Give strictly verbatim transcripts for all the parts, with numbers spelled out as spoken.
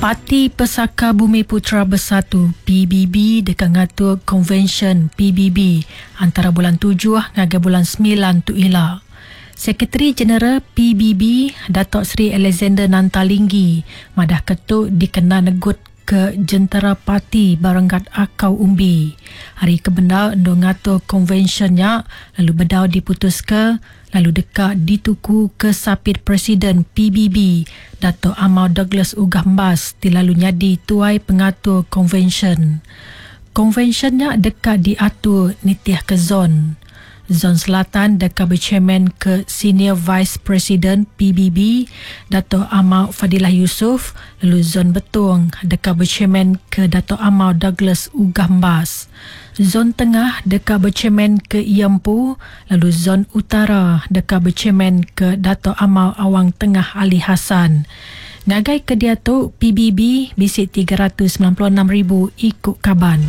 Parti Pesaka Bumi Putera Bersatu P B B dekat ngatur Convention P B B antara bulan tujuh hingga bulan sembilan tu ila. Sekretari Jeneral P B B Datuk Seri Alexander Nantalinggi madah ketuk dikenal negut ke jentera parti Barangkat Akau Umbi. Hari kebenda ndo ngatur konvensionnya lalu bedau diputus ke lalu dekat dituku ke sapit Presiden P B B Datuk Amau Douglas Ugambas dilalu nyadi tuai pengatur konvension. Konvensionnya dekat diatur nitiah ke zon. Zon Selatan dekat berchairman ke Senior Vice President P B B Dato' Amau Fadilah Yusof, lalu Zon Betung dekat berchairman ke Dato' Amau Douglas Ugambas. Zon Tengah dekat berchairman ke Iampu, lalu Zon Utara dekat berchairman ke Dato' Amau Awang Tengah Ali Hassan. Ngagai ke dia tu P B B bisik tiga ratus sembilan puluh enam ribu ikut kaban.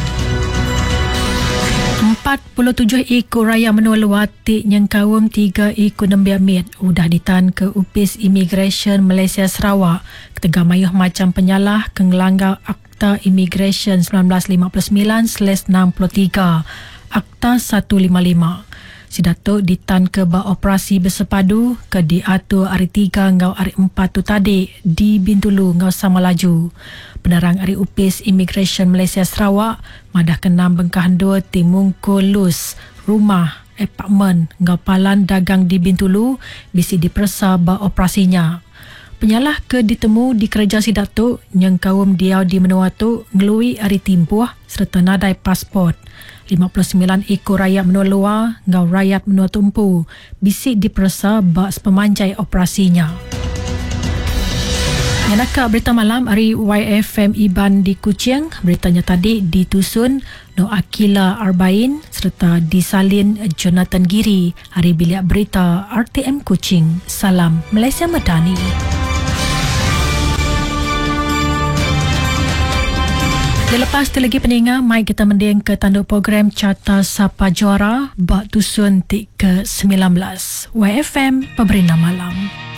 empat puluh tujuh ekor raya menua luatik yang kawum tiga ekor nembiak mit udah ditahan ke Upis Immigration Malaysia Sarawak ketengah mayuh macam penyalah ke ngelanggar Akta Immigration sembilan belas lima puluh sembilan enam puluh tiga Akta seratus lima puluh lima. Si Datuk ditahan ke beroperasi bersepadu ke diatur hari tiga ngau hari empat tu tadi di Bintulu ngau sama laju. Penerang hari Upis Immigration Malaysia Sarawak madah kenam bengkahan dua timungkul lus rumah apartmen ngau palan dagang di Bintulu bisi dipersa beroperasinya. Penyalah ke ditemu di kerja si Datuk yang kaum dia di menua tu ngelui hari timpuah serta nadai pasport. lima puluh sembilan ekor rakyat menua luar ngau rakyat menua tumpu bisik dipersa bak pemanjai operasinya. Yang nakak berita malam hari Y F M Iban di Kuching, beritanya tadi ditusun No Akila Arbain serta disalin Jonathan Giri hari bilik berita R T M Kuching. Salam Malaysia Madani. Lepas tu lagi pendengar, mai kita mending ke tanduk program Carta Sapa Juara bak tusun tik ke sembilan belas. Y F M Pemerintah Malam.